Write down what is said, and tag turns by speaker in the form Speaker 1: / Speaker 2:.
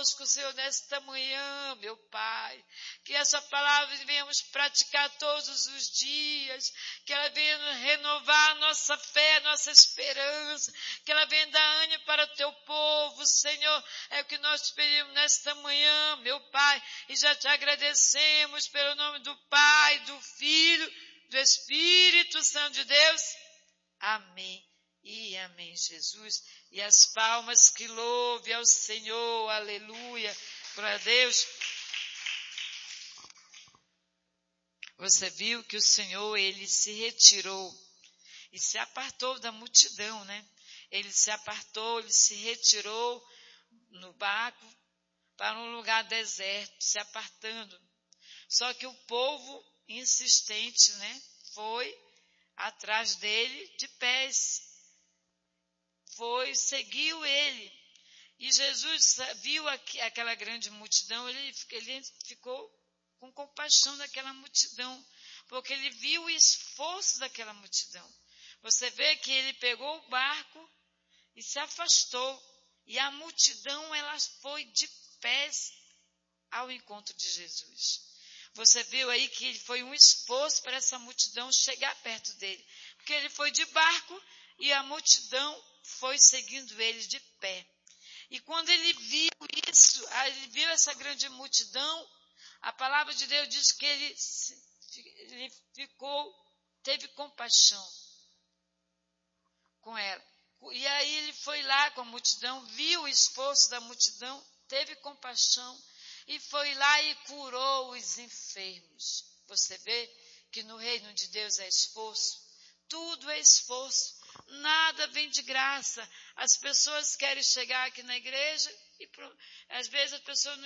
Speaker 1: conosco, Senhor, nesta manhã, meu Pai. Que essa palavra venhamos praticar todos os dias, que ela venha renovar a nossa fé, a nossa esperança, que ela venha dar ânimo para o teu povo, Senhor. É o que nós te pedimos nesta manhã, meu Pai, e já te agradecemos pelo nome do Pai, do Filho, do Espírito Santo de Deus. Amém. E amém, Jesus. E as palmas que louve ao Senhor, aleluia, glória a Deus. Você viu que o Senhor, ele se retirou e se apartou da multidão, né? Ele se apartou, ele se retirou no barco para um lugar deserto, se apartando. Só que o povo insistente, né, foi atrás dele de pés. Seguiu ele. E Jesus viu aquela grande multidão, ele ficou com compaixão daquela multidão, porque ele viu o esforço daquela multidão. Você vê que ele pegou o barco e se afastou, e a multidão, ela foi de pés ao encontro de Jesus. Você viu aí que foi um esforço para essa multidão chegar perto dele, porque ele foi de barco e a multidão foi seguindo ele de pé. E quando ele viu isso, ele viu essa grande multidão, a palavra de Deus diz que ele teve compaixão com ela. E aí ele foi lá com a multidão, viu o esforço da multidão, teve compaixão e foi lá e curou os enfermos. Você vê que no reino de Deus é esforço, tudo é esforço. Nada vem de graça. As pessoas querem chegar aqui na igreja e às vezes as pessoas não